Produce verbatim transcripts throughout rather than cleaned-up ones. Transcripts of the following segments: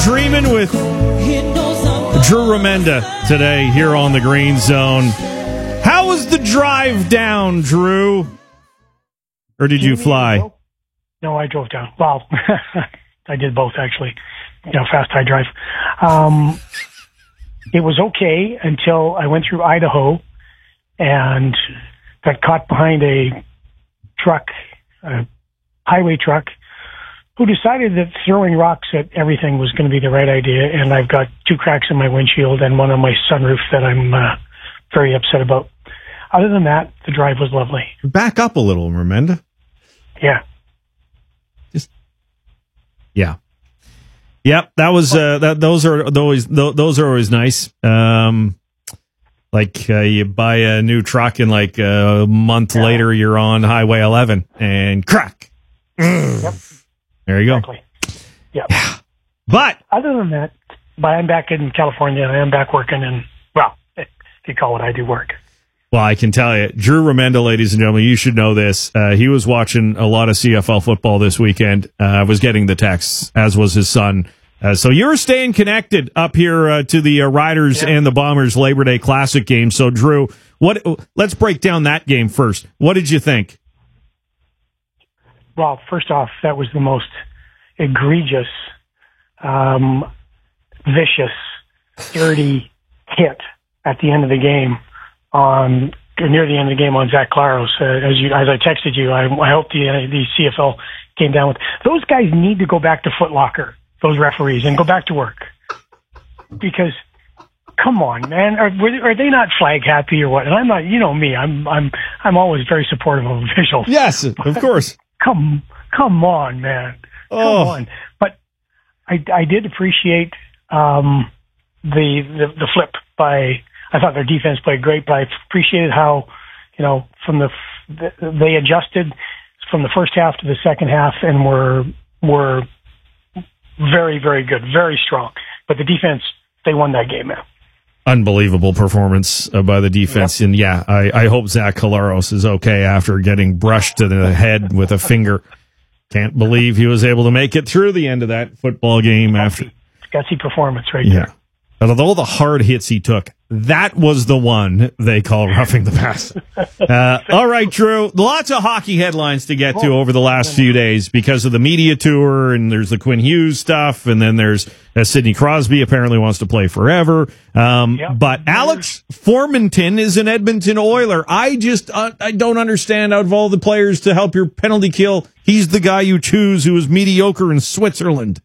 Dreaming with Drew Remenda today here on the Green Zone. How was the drive down, Drew? Or did you fly? No, I drove down. Well, I did both, actually. You know, fast high drive. Um, it was okay until I went through Idaho and got caught behind a truck, a highway truck, who decided that throwing rocks at everything was going to be the right idea, and I've got two cracks in my windshield and one on my sunroof that I'm uh, very upset about. Other than that, the drive was lovely. Back up a little, Remenda. Yeah. Just yeah. Yep, that was uh, that. Those are always those are always nice. Um, like uh, you buy a new truck and like a month yeah. later you're on Highway eleven and crack. Yep. There you exactly. go. Yep. Yeah. But other than that, but I'm back in California. I am back working, and well, if you call it, I do work. Well, I can tell you, Drew Remenda, ladies and gentlemen, you should know this. Uh, he was watching a lot of C F L football this weekend. Uh, was getting the texts, as was his son. Uh, so you're staying connected up here uh, to the uh, Riders yeah. and the Bombers Labor Day Classic game. So, Drew, what? Let's break down that game first. What did you think? Well, first off, that was the most egregious, um, vicious, dirty hit at the end of the game on near the end of the game on Zach Claros. Uh, as you, as I texted you, I, I hope the uh, the C F L came down with those guys need to go back to Foot Locker, those referees, and go back to work, because come on, man, are, are they not flag happy or what? And I'm not, you know me, I'm I'm I'm always very supportive of officials. Yes, of course. Come, come on, man. Come oh. on. But I, I did appreciate um, the, the the flip by. I thought their defense played great, but I appreciated how, you know, from the they adjusted from the first half to the second half and were were very, very good, very strong. But the defense, they won that game, man. Unbelievable performance uh, by the defense. Yep. And yeah, I, I hope Zach Collaros is okay after getting brushed to the head with a finger. Can't believe he was able to make it through the end of that football game. Gutsy, after gutsy performance right yeah. there. But of all the hard hits he took, that was the one they call roughing the passer. Uh, all right, Drew. Lots of hockey headlines to get to over the last few days because of the media tour, and there's the Quinn Hughes stuff, and then there's uh, Sidney Crosby apparently wants to play forever. Um, yep. But Alex Formenton is an Edmonton Oiler. I just uh, I don't understand, out of all the players to help your penalty kill, he's the guy you choose who was mediocre in Switzerland.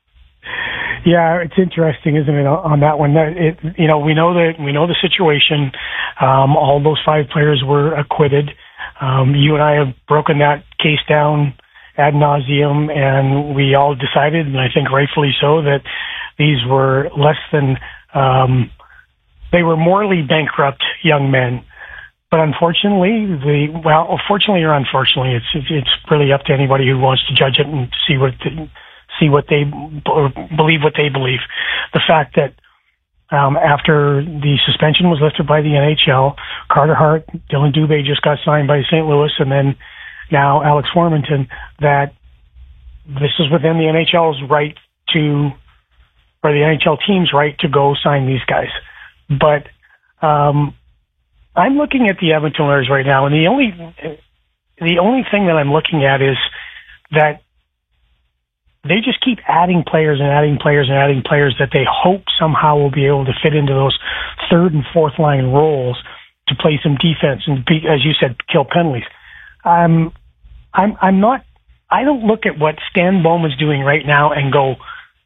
Yeah, it's interesting, isn't it, on that one? It, you know, we know that we know the situation. Um, all those five players were acquitted. Um, you and I have broken that case down ad nauseum, and we all decided, and I think rightfully so, that these were less than um, they were morally bankrupt young men. But unfortunately, the well, fortunately or unfortunately, it's it's really up to anybody who wants to judge it and see what. The, see what they or believe what they believe. The fact that um, after the suspension was lifted by the N H L, Carter Hart, Dylan Dubé just got signed by Saint Louis, and then now Alex Formenton, that this is within the N H L's right to, or the N H L team's right to go sign these guys. But um, I'm looking at the Edmonton Oilers right now, and the only the only thing that I'm looking at is that they just keep adding players and adding players and adding players that they hope somehow will be able to fit into those third and fourth line roles to play some defense and be, as you said, kill penalties. Um, I'm, I'm not, I don't look at what Stan Bowman's doing right now and go,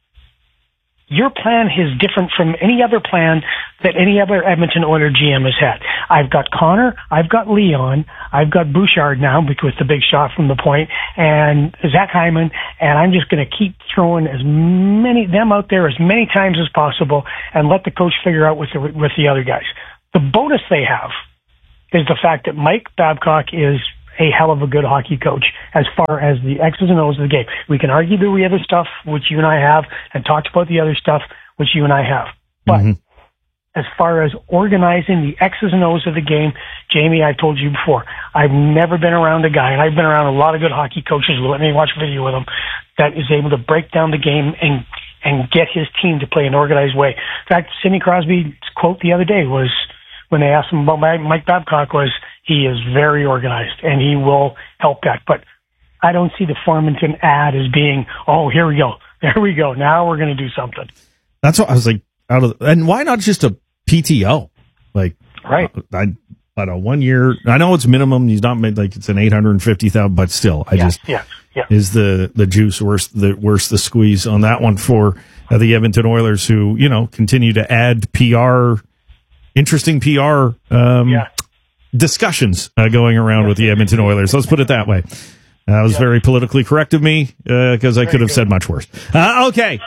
your plan is different from any other plan that any other Edmonton Oilers G M has had. I've got Connor, I've got Leon, I've got Bouchard now because the big shot from the point, and Zach Hyman, and I'm just going to keep throwing as many them out there as many times as possible and let the coach figure out with the, with the other guys. The bonus they have is the fact that Mike Babcock is a hell of a good hockey coach as far as the X's and O's of the game. We can argue the other stuff, which you and I have, and talked about the other stuff, which you and I have. But mm-hmm. as far as organizing the X's and O's of the game, Jamie, I told you before, I've never been around a guy, and I've been around a lot of good hockey coaches who let me watch video with them, that is able to break down the game and and get his team to play an organized way. In fact, Sidney Crosby's quote the other day was, when they asked him about Mike Babcock, was he is very organized and he will help that. But I don't see the Farmington ad as being, oh, here we go. There we go. Now we're going to do something. That's what I was like, out of, and why not just a P T O? Like, right. I, but a one year, I know it's minimum. He's not made like it's an eight hundred fifty thousand, but still, I yeah, just, yeah, yeah. is the, the juice worse, the worse the squeeze on that one for uh, the Edmonton Oilers, who, you know, continue to add P R, interesting P R, um, yeah. discussions uh, going around yeah. with the Edmonton Oilers. Let's put it that way. That was yeah. very politically correct of me, because uh, I could have good. said much worse. Uh, okay.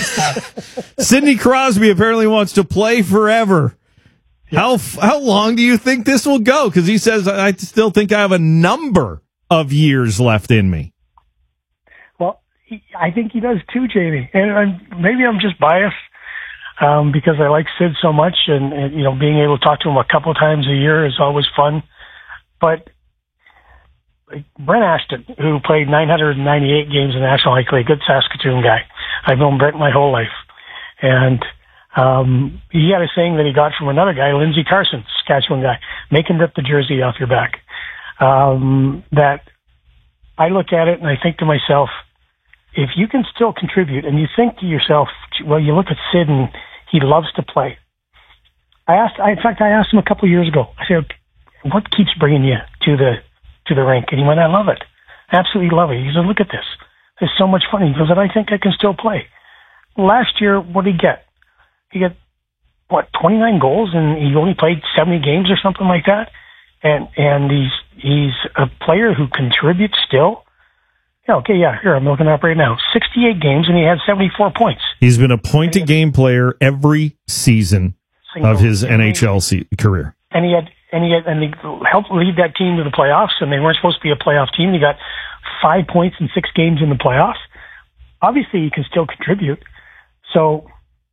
Sidney Crosby apparently wants to play forever. Yeah. How how long do you think this will go? Because he says, I still think I have a number of years left in me. Well, he, I think he does too, Jamie. And I'm, maybe I'm just biased um, because I like Sid so much, and, and you know, being able to talk to him a couple of times a year is always fun. But like Brent Ashton, who played nine hundred ninety-eight games in the National Hockey League, good Saskatoon guy. I've known Brent my whole life. And um, he had a saying that he got from another guy, Lindsey Carson, Saskatchewan guy, make him rip the jersey off your back. Um, that I look at it and I think to myself, if you can still contribute, and you think to yourself, well, you look at Sid and he loves to play. I asked, I, in fact, I asked him a couple of years ago, I said, what keeps bringing you to the to the rink? And he went, I love it. Absolutely love it. He said, look at this. It's so much fun. He goes, and I think I can still play. Last year, what did he get? He got, what, twenty-nine goals, and he only played seventy games or something like that. And and he's he's a player who contributes still. Yeah, okay, yeah, here, I'm looking up right now. sixty-eight games, and he had seventy-four points. He's been a point-a-game player every season Single. of his N H L se- career. And he had and he had, and he helped lead that team to the playoffs, and they weren't supposed to be a playoff team. He got five points in six games in the playoffs. Obviously, he can still contribute. So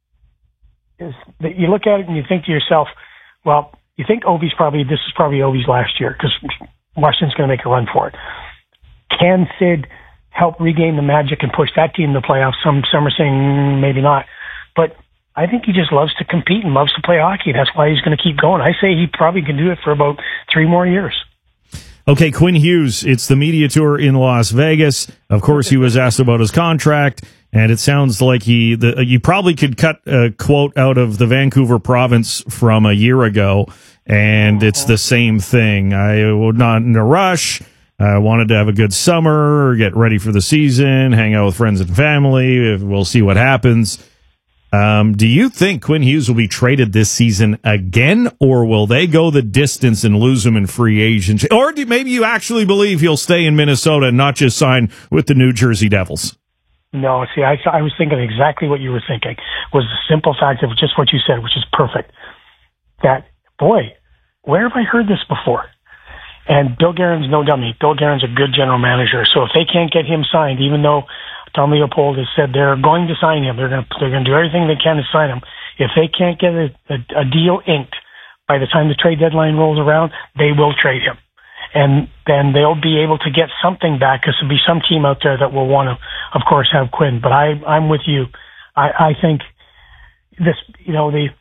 is, you look at it and you think to yourself, well, you think Ovi's probably, this is probably Ovi's last year because Washington's going to make a run for it. Can Sid help regain the magic and push that team in the playoffs? Some, some are saying maybe not. But I think he just loves to compete and loves to play hockey. That's why he's going to keep going. I say he probably can do it for about three more years. Okay, Quinn Hughes, it's the media tour in Las Vegas. Of course, he was asked about his contract, and it sounds like he, the, you probably could cut a quote out of the Vancouver Province from a year ago, and it's the same thing. I was not in a rush. I wanted to have a good summer, get ready for the season, hang out with friends and family. We'll see what happens. Um, do you think Quinn Hughes will be traded this season again, or will they go the distance and lose him in free agency? Or do maybe you actually believe he'll stay in Minnesota and not just sign with the New Jersey Devils? No, see, I, I was thinking exactly what you were thinking, was the simple fact of just what you said, which is perfect. That, boy, where have I heard this before? And Bill Guerin's no dummy. Bill Guerin's a good general manager. So if they can't get him signed, even though Tom Leopold has said they're going to sign him, they're going to they're going to do everything they can to sign him. If they can't get a, a, a deal inked by the time the trade deadline rolls around, they will trade him, and then they'll be able to get something back. Because there'll be some team out there that will want to, of course, have Quinn. But I I'm with you. I, I think this, you know, the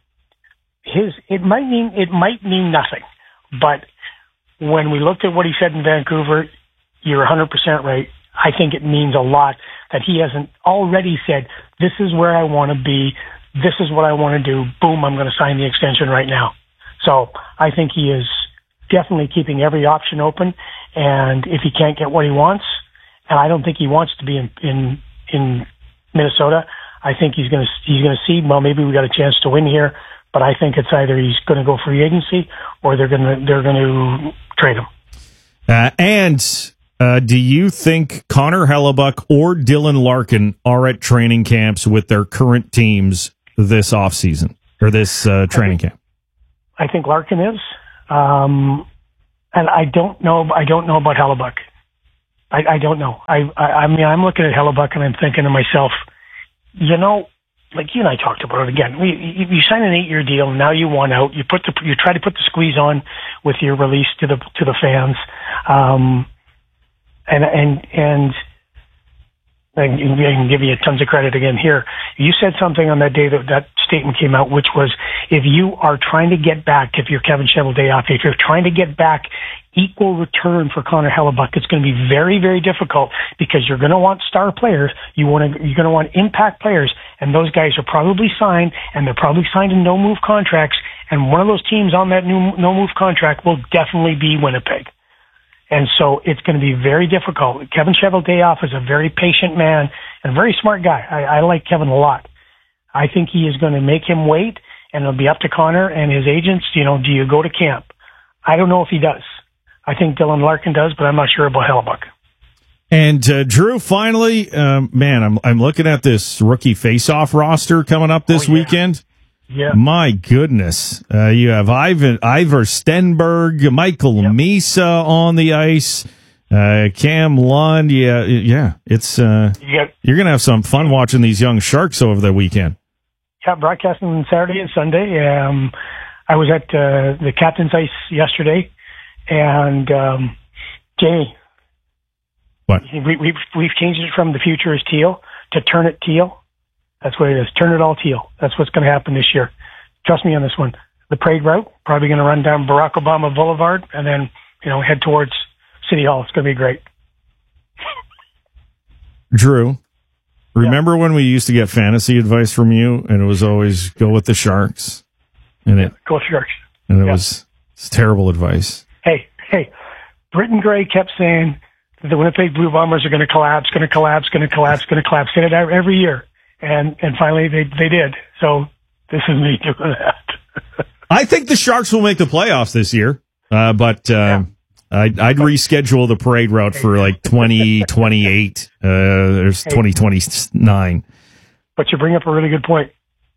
his it might mean it might mean nothing, but when we looked at what he said in Vancouver, you're one hundred percent right. I think it means a lot that he hasn't already said, this is where I want to be, this is what I want to do, boom, I'm going to sign the extension right now. So I think he is definitely keeping every option open, and if he can't get what he wants, and I don't think he wants to be in in, in Minnesota, I think he's going to he's going to see, well, maybe we got a chance to win here, but I think it's either he's going to go free agency or they're going to they're going to trade him. Uh, and uh, do you think Connor Hellebuyck or Dylan Larkin are at training camps with their current teams this offseason or this uh, training I think, camp? I think Larkin is, um, and I don't know. I don't know about Hellebuyck. I, I don't know. I, I I mean, I'm looking at Hellebuyck and I'm thinking to myself, you know, like you and I talked about it again. We, you, you sign an eight-year deal, and now you want out. You put the, you try to put the squeeze on with your release to the to the fans, um, and and and I can give you tons of credit again here. You said something on that day that that statement came out, which was, if you are trying to get back, if you're Kevin Cheveldayoff, if you're trying to get back equal return for Connor Hellebuyck, it's going to be very, very difficult, because you're going to want star players. You want to, you're going to want impact players, and those guys are probably signed, and they're probably signed in no-move contracts. And one of those teams on that new no-move contract will definitely be Winnipeg. And so it's going to be very difficult. Kevin Cheveldayoff is a very patient man and a very smart guy. I, I like Kevin a lot. I think he is going to make him wait, and it'll be up to Connor and his agents. You know, do you go to camp? I don't know if he does. I think Dylan Larkin does, but I'm not sure about Hellebuyck. And uh, Drew, finally, um, man, I'm I'm looking at this rookie face-off roster coming up this oh, yeah. weekend. Yeah. My goodness. Uh, you have Ivan, Ivar Stenberg, Michael yep. Misa on the ice, uh, Cam Lund. Yeah, yeah. It's, uh, yep. you're going to have some fun watching these young Sharks over the weekend. Yeah, broadcasting on Saturday and Sunday. Um, I was at uh, the captain's ice yesterday, and um, Jamie, what? We, we've, we've changed it from the future is teal to turn it teal. That's what it is. Turn it all teal. That's what's going to happen this year. Trust me on this one. The parade route, probably going to run down Barack Obama Boulevard and then, you know, head towards City Hall. It's going to be great. Drew, remember yeah. when we used to get fantasy advice from you, and it was always go with the Sharks? And it, go Sharks. And it yeah. was it's terrible advice. Hey, hey, Britton Gray kept saying that the Winnipeg Blue Bombers are going to collapse, going to collapse, going to collapse, going to collapse. Say it every year. And and finally they they did. So this is me doing that. I think the Sharks will make the playoffs this year, uh, but uh, yeah. I'd, I'd reschedule the parade route for like twenty twenty-eight. Uh, there's hey. twenty twenty-nine. But you bring up a really good point,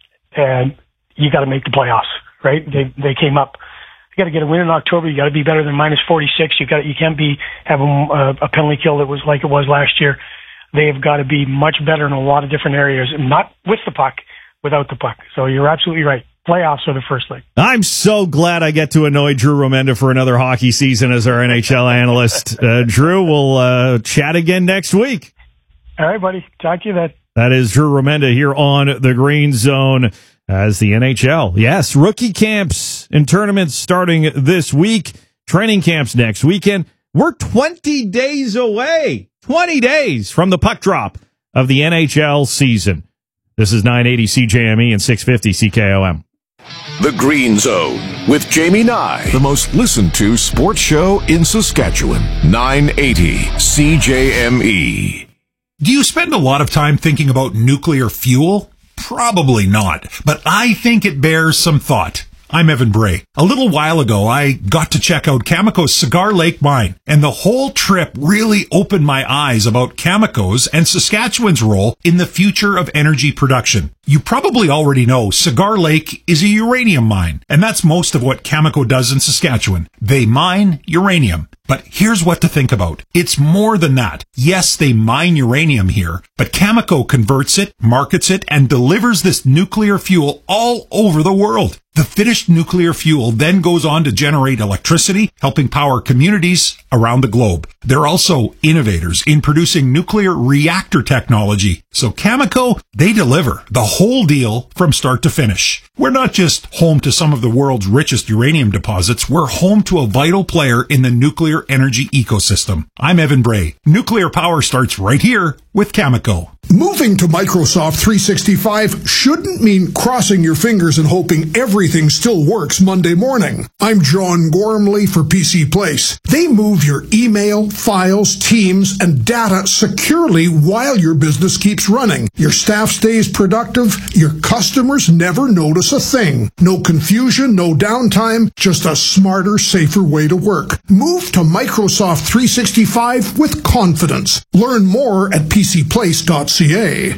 and you got to make the playoffs, right? They they came up. You got to get a win in October. You got to be better than minus forty-six. You got you can't be having a, a penalty kill that was like it was last year. They've got to be much better in a lot of different areas, not with the puck, without the puck. So you're absolutely right. Playoffs are the first leg. I'm so glad I get to annoy Drew Romenda for another hockey season as our N H L analyst. Uh, Drew, we'll uh, chat again next week. All right, buddy. Talk to you then. That is Drew Romenda here on the Green Zone as the N H L. Yes, rookie camps and tournaments starting this week. Training camps next weekend. We're twenty days away. twenty days from the puck drop of the N H L season. This is nine eighty C J M E and six fifty C K O M. The Green Zone with Jamie Nye, the most listened to sports show in Saskatchewan. nine eighty C J M E. Do you spend a lot of time thinking about nuclear fuel? Probably not, but I think it bears some thought. I'm Evan Bray. A little while ago, I got to check out Cameco's Cigar Lake mine, and the whole trip really opened my eyes about Cameco's and Saskatchewan's role in the future of energy production. You probably already know Cigar Lake is a uranium mine, and that's most of what Cameco does in Saskatchewan. They mine uranium. But here's what to think about. It's more than that. Yes, they mine uranium here, but Cameco converts it, markets it, and delivers this nuclear fuel all over the world. The finished nuclear fuel then goes on to generate electricity, helping power communities around the globe. They're also innovators in producing nuclear reactor technology. So Cameco, they deliver the whole deal from start to finish. We're not just home to some of the world's richest uranium deposits, we're home to a vital player in the nuclear energy ecosystem. I'm Evan Bray. Nuclear power starts right here with Cameco. Moving to Microsoft three sixty-five shouldn't mean crossing your fingers and hoping everything still works Monday morning. I'm John Gormley for P C Place. They move your email, files, teams, and data securely while your business keeps running. Your staff stays productive. Your customers never notice a thing. No confusion, no downtime, just a smarter, safer way to work. Move to Microsoft three sixty-five with confidence. Learn more at p c place dot c a.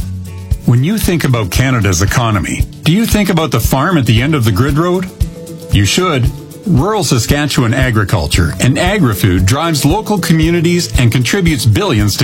When you think about Canada's economy, do you think about the farm at the end of the grid road? You should. Rural Saskatchewan agriculture and agri-food drives local communities and contributes billions to